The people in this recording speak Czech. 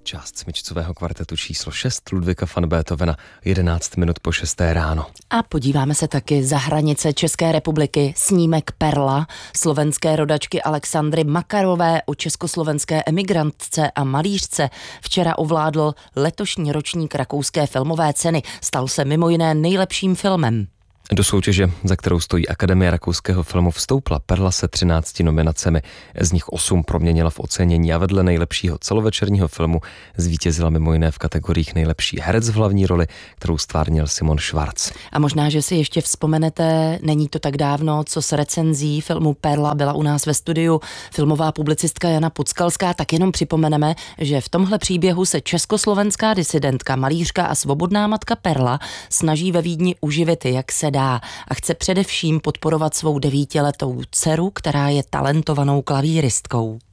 část smyčcového kvartetu číslo 6 Ludvíka van Beethovena, 11 minut po 6 ráno. A podíváme se taky za hranice České republiky. Snímek Perla slovenské rodačky Alexandry Makarové o československé emigrantce a malířce včera ovládl letošní ročník rakouské filmové ceny. Stal se mimo jiné nejlepším filmem. Do soutěže, za kterou stojí Akademie rakouského filmu, vstoupila Perla se 13 nominacemi. Z nich 8 proměnila v ocenění a vedle nejlepšího celovečerního filmu zvítězila mimo jiné v kategoriích nejlepší herec v hlavní roli, kterou stvárnil Simon Schwarz. A možná, že si ještě vzpomenete, není to tak dávno, co s recenzí filmu Perla byla u nás ve studiu filmová publicistka Jana Puckalská, tak jenom připomeneme, že v tomhle příběhu se československá disidentka, malířka a svobodná matka Perla snaží ve Vídni uživit, jak se dá, a chce především podporovat svou 9letou dceru, která je talentovanou klavíristkou.